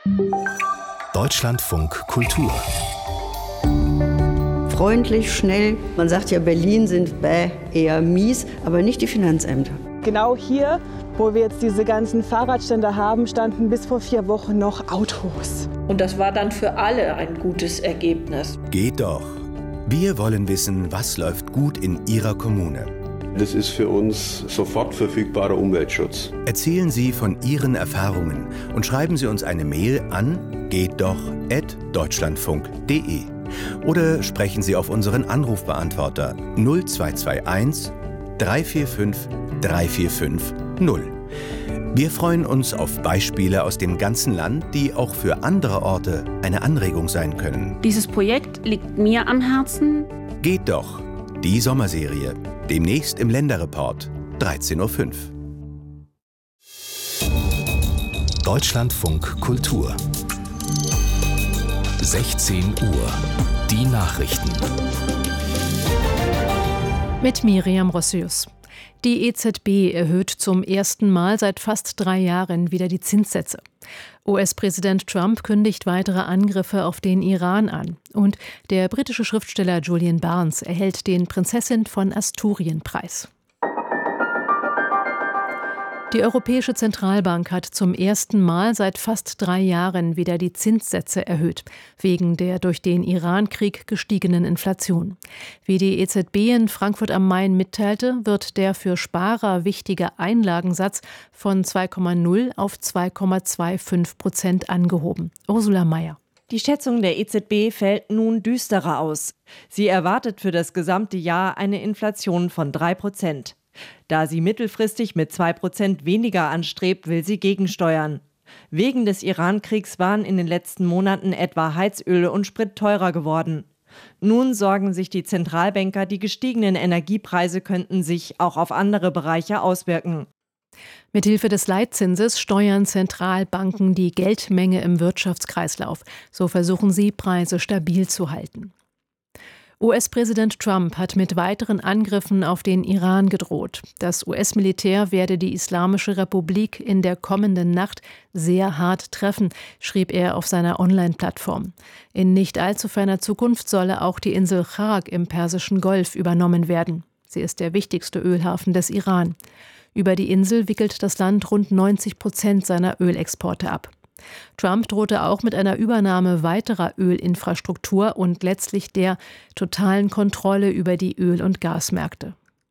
Deutschlandfunk Kultur. Freundlich, schnell. Man sagt ja, Berlin sind eher mies, aber nicht die Finanzämter. Genau hier, wo wir jetzt diese ganzen Fahrradstände haben, standen bis vor 4 Wochen noch Autos. Und das war dann für alle ein gutes Ergebnis. Geht doch. Wir wollen wissen, was läuft gut in Ihrer Kommune. Das ist für uns sofort verfügbarer Umweltschutz. Erzählen Sie von Ihren Erfahrungen und schreiben Sie uns eine Mail an gehtdoch@deutschlandfunk.de oder sprechen Sie auf unseren Anrufbeantworter 0221 345 3450. Wir freuen uns auf Beispiele aus dem ganzen Land, die auch für andere Orte eine Anregung sein können. Dieses Projekt liegt mir am Herzen. Geht doch, die Sommerserie. Demnächst im Länderreport, 13:05 Uhr. Deutschlandfunk Kultur. 16 Uhr. Die Nachrichten. Mit Miriam Rossius. Die EZB erhöht zum ersten Mal seit fast 3 Jahren wieder die Zinssätze. US-Präsident Trump kündigt weitere Angriffe auf den Iran an. Und der britische Schriftsteller Julian Barnes erhält den Prinzessin von Asturien-Preis. Die Europäische Zentralbank hat zum ersten Mal seit fast 3 Jahren wieder die Zinssätze erhöht, wegen der durch den Iran-Krieg gestiegenen Inflation. Wie die EZB in Frankfurt am Main mitteilte, wird der für Sparer wichtige Einlagensatz von 2,0 auf 2,25% angehoben. Ursula Mayer. Die Schätzung der EZB fällt nun düsterer aus. Sie erwartet für das gesamte Jahr eine Inflation von 3%. Da sie mittelfristig mit 2% weniger anstrebt, will sie gegensteuern. Wegen des Iran-Kriegs waren in den letzten Monaten etwa Heizöl und Sprit teurer geworden. Nun sorgen sich die Zentralbanker, die gestiegenen Energiepreise könnten sich auch auf andere Bereiche auswirken. Mithilfe des Leitzinses steuern Zentralbanken die Geldmenge im Wirtschaftskreislauf. So versuchen sie, Preise stabil zu halten. US-Präsident Trump hat mit weiteren Angriffen auf den Iran gedroht. Das US-Militär werde die Islamische Republik in der kommenden Nacht sehr hart treffen, schrieb er auf seiner Online-Plattform. In nicht allzu ferner Zukunft solle auch die Insel Chag im Persischen Golf übernommen werden. Sie ist der wichtigste Ölhafen des Iran. Über die Insel wickelt das Land rund 90% seiner Ölexporte ab. Trump drohte auch mit einer Übernahme weiterer Ölinfrastruktur und letztlich der totalen Kontrolle über die Öl- und Gasmärkte.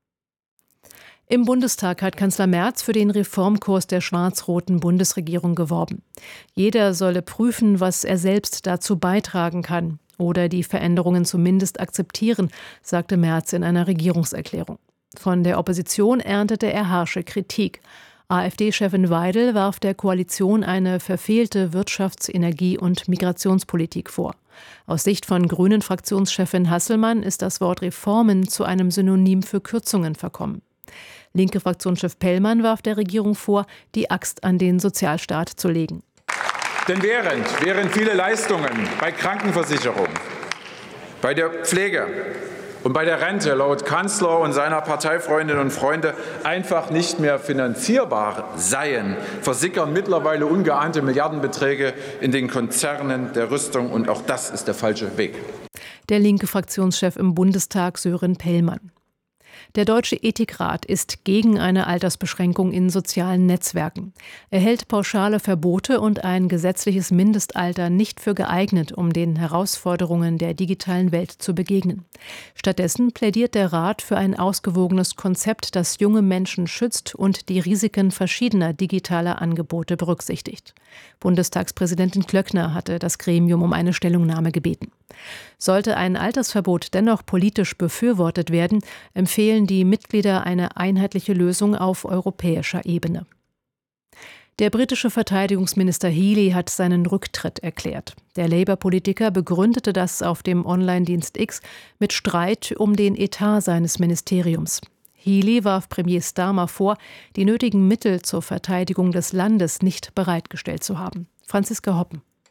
Im Bundestag hat Kanzler Merz für den Reformkurs der schwarz-roten Bundesregierung geworben. Jeder solle prüfen, was er selbst dazu beitragen kann oder die Veränderungen zumindest akzeptieren, sagte Merz in einer Regierungserklärung. Von der Opposition erntete er harsche Kritik. AfD-Chefin Weidel warf der Koalition eine verfehlte Wirtschafts-, Energie- und Migrationspolitik vor. Aus Sicht von Grünen-Fraktionschefin Hasselmann ist das Wort Reformen zu einem Synonym für Kürzungen verkommen. Linke Fraktionschef Pellmann warf der Regierung vor, die Axt an den Sozialstaat zu legen. Denn während viele Leistungen bei Krankenversicherung, bei der Pflege und bei der Rente laut Kanzler und seiner Parteifreundinnen und Freunde einfach nicht mehr finanzierbar seien, versickern mittlerweile ungeahnte Milliardenbeträge in den Konzernen der Rüstung. Und auch das ist der falsche Weg. Der linke Fraktionschef im Bundestag Sören Pellmann. Der Deutsche Ethikrat ist gegen eine Altersbeschränkung in sozialen Netzwerken. Er hält pauschale Verbote und ein gesetzliches Mindestalter nicht für geeignet, um den Herausforderungen der digitalen Welt zu begegnen. Stattdessen plädiert der Rat für ein ausgewogenes Konzept, das junge Menschen schützt und die Risiken verschiedener digitaler Angebote berücksichtigt. Bundestagspräsidentin Klöckner hatte das Gremium um eine Stellungnahme gebeten. Sollte ein Altersverbot dennoch politisch befürwortet werden, empfehlen die Mitglieder eine einheitliche Lösung auf europäischer Ebene. Der britische Verteidigungsminister Healey hat seinen Rücktritt erklärt. Der Labour-Politiker begründete das auf dem Online-Dienst X mit Streit um den Etat seines Ministeriums. Healey warf Premier Starmer vor, die nötigen Mittel zur Verteidigung des Landes nicht bereitgestellt zu haben. Franziska Hoppen.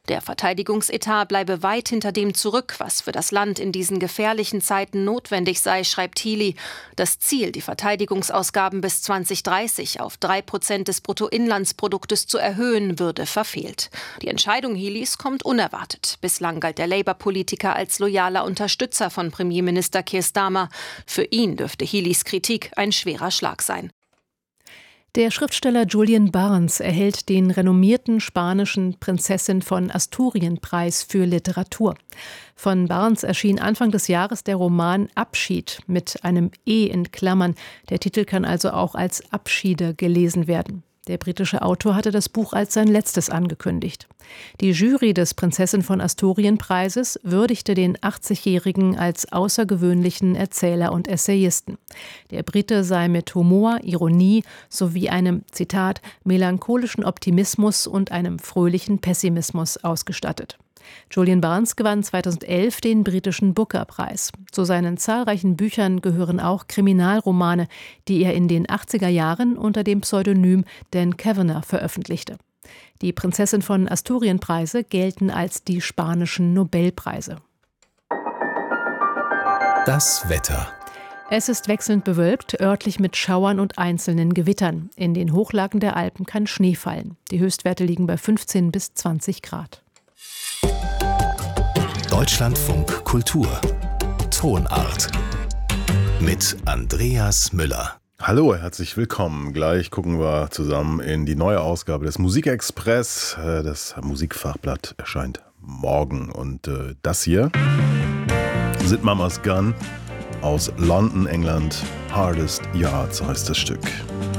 Der Verteidigungsetat bleibe weit hinter dem zurück, was für das Land in diesen gefährlichen Zeiten notwendig sei, schreibt Healey. Das Ziel, die Verteidigungsausgaben bis 2030 auf 3% des Bruttoinlandsproduktes zu erhöhen, würde verfehlt. Die Entscheidung Healeys kommt unerwartet. Bislang galt der Labour-Politiker als loyaler Unterstützer von Premierminister Keir Starmer. Für ihn dürfte Healeys Kritik ein schwerer Schlag sein. Der Schriftsteller Julian Barnes erhält den renommierten spanischen Prinzessin von Asturien-Preis für Literatur. Von Barnes erschien Anfang des Jahres der Roman Abschied mit einem E in Klammern. Der Titel kann also auch als Abschiede gelesen werden. Der britische Autor hatte das Buch als sein letztes angekündigt. Die Jury des Prinzessin von Asturien-Preises würdigte den 80-Jährigen als außergewöhnlichen Erzähler und Essayisten. Der Brite sei mit Humor, Ironie sowie einem, Zitat, melancholischen Optimismus und einem fröhlichen Pessimismus ausgestattet. Julian Barnes gewann 2011 den britischen Booker-Preis. Zu seinen zahlreichen Büchern gehören auch Kriminalromane, die er in den 80er Jahren unter dem Pseudonym Dan Kavanagh veröffentlichte. Die Prinzessin von Asturien-Preise gelten als die spanischen Nobelpreise. Das Wetter. Es ist wechselnd bewölkt, örtlich mit Schauern und einzelnen Gewittern. In den Hochlagen der Alpen kann Schnee fallen. Die Höchstwerte liegen bei 15 bis 20 Grad. Deutschlandfunk Kultur. Tonart. Mit Andreas Müller. Hallo, herzlich willkommen. Gleich gucken wir zusammen in die neue Ausgabe des Musikexpress. Das Musikfachblatt erscheint morgen. Und das hier sind Mama's Gun aus London, England. Hardest Yards heißt das Stück.